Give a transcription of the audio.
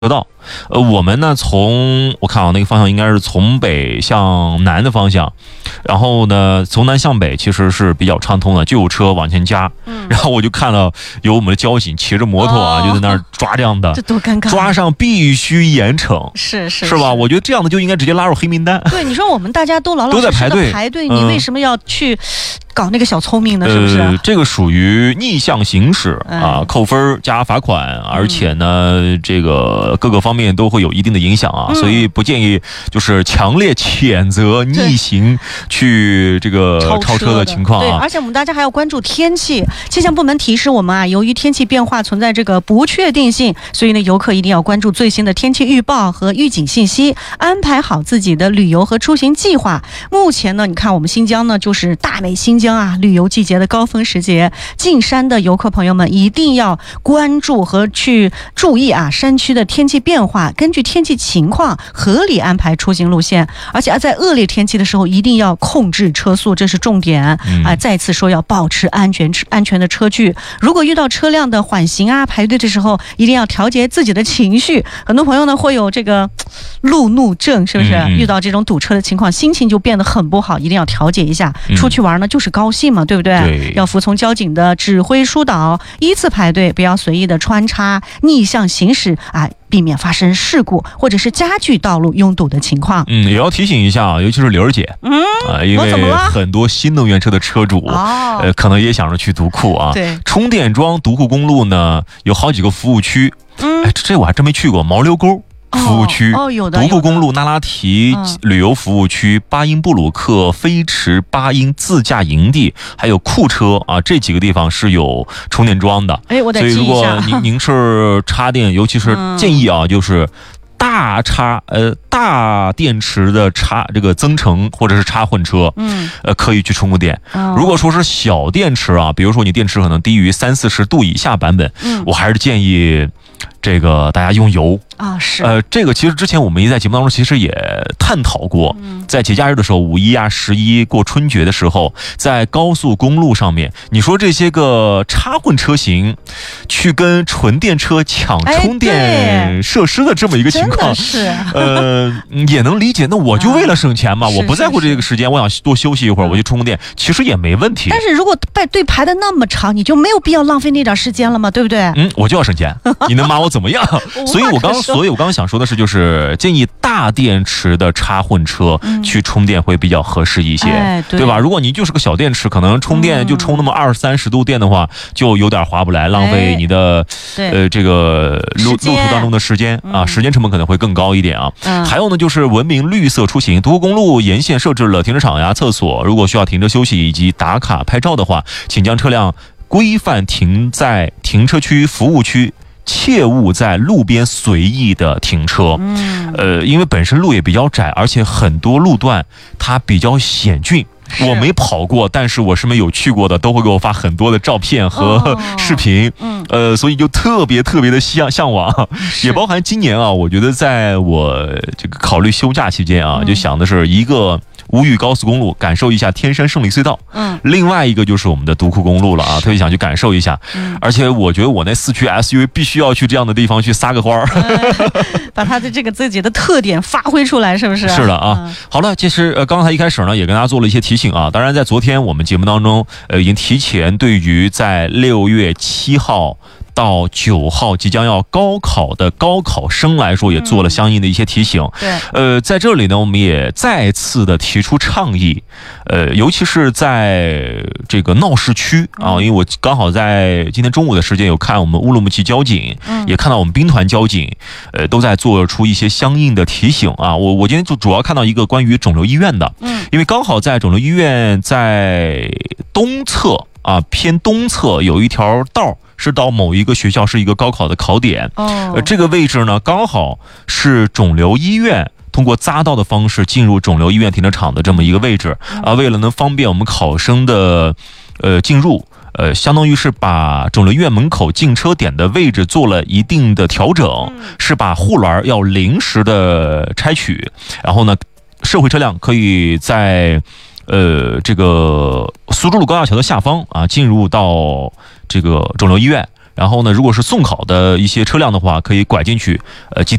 车道，我们呢我看啊那个方向应该是从北向南的方向，然后呢从南向北其实是比较畅通的，就有车往前加，然后我就看到有我们的交警骑着摩托啊，就在那儿抓这样的， 这多尴尬！ 抓上必须严惩，是吧？我觉得这样的就应该直接拉入黑名单。 对，你说我们大家都老老实实的排队，你为什么要去搞那个小聪明呢？是不是？ 这个属于逆向行驶啊，扣分加罚款，而且呢，这个各个方面都会有一定的影响啊，所以不建议就是强烈谴责逆行去这个超车的情况啊。 对，而且我们大家还要关注天气，气象部门提示我们啊，由于天气变化存在这个不确定性，所以呢，游客一定要关注最新的天气预报和预警信息，安排好自己的旅游和出行计划。目前呢，你看我们新疆呢，就是大美新疆啊，旅游季节的高峰时节，进山的游客朋友们一定要关注和去注意啊，山区的天气变化，根据天气情况合理安排出行路线，而且在恶劣天气的时候一定要控制车速，这是重点啊！再次说要保持安全的车距，如果遇到车辆的缓行啊、排队的时候，一定要调节自己的情绪。很多朋友呢会有这个路怒症，是不是？遇到这种堵车的情况，心情就变得很不好，一定要调节一下。出去玩呢就是高兴嘛，对不对？ 对， 要服从交警的指挥疏导，依次排队，不要随意的穿插逆向行驶啊，避免发生事故或者是加剧道路拥堵的情况。 也要提醒一下啊，尤其是刘儿姐，因为很多新能源车的车主，可能也想着去独库啊。 对， 充电桩独库公路呢有好几个服务区，这我还真没去过。牦牛沟服务区，独库公路那拉提旅游服务区，巴音布鲁克飞驰巴音自驾营地，还有库车啊，这几个地方是有充电桩的。 我得记一下。 所以如果您是插电，尤其是建议啊，就是大电池的这个增程或者是插混车，可以去充个电。如果说是小电池啊，比如说你电池可能低于30-40度以下版本，我还是建议这个大家用油啊。是这个其实之前我们也在节目当中其实也探讨过，在节假日的时候，5·1啊、11过春节的时候，在高速公路上面，你说这些个插混车型去跟纯电车抢充电设施的这么一个情况，也能理解。那我就为了省钱嘛，我不在乎这个时间，我想多休息一会儿，我去充个电，其实也没问题。 但是如果队排的那么长，你就没有必要浪费那点时间了嘛，对不对？ 我就要省钱，你能骂我怎么样？所以我刚刚想说的是，就是建议大电池的插混车去充电会比较合适一些，对吧？如果你就是个小电池，可能充电就充那么20-30度电的话，就有点划不来，浪费你的这个路途当中的时间啊，时间成本可能会更高一点啊。还有呢，就是文明绿色出行，独库公路沿线设置了停车场呀、厕所，如果需要停车休息以及打卡拍照的话，请将车辆规范停在停车区、服务区。切勿在路边随意的停车，因为本身路也比较窄，而且很多路段它比较险峻。我没跑过，但是我身边有去过的都会给我发很多的照片和视频，所以就特别的向往，也包含今年啊，我觉得在我这个考虑休假期间啊，就想的是一个无语高速公路，感受一下天山胜利隧道，另外一个就是我们的独库公路了啊，特别想去感受一下，而且我觉得我那4驱 SUV 必须要去这样的地方去撒个欢把它的这个自己的特点发挥出来，是不是？ 是的啊。好了，其实刚才一开始呢，也跟大家做了一些提醒啊。当然，在昨天我们节目当中，已经提前对于在6月7号到9号即将要高考的高考生来说，也做了相应的一些提醒。在这里呢，我们也再次的提出倡议，尤其是在这个闹市区啊，因为我刚好在今天中午的时间有看我们乌鲁木齐交警，也看到我们兵团交警，都在做出一些相应的提醒啊。我今天就主要看到一个关于肿瘤医院的，因为刚好在肿瘤医院在东侧啊，偏东侧有一条道。是到某一个学校是一个高考的考点，这个位置呢刚好是肿瘤医院通过匝道的方式进入肿瘤医院停车场的这么一个位置啊，为了能方便我们考生的进入，相当于是把肿瘤医院门口进车点的位置做了一定的调整，是把护栏要临时的拆取，然后呢社会车辆可以在这个苏州路高架桥的下方啊进入到这个肿瘤医院， 然后呢，如果是送考的一些车辆的话，可以拐进去，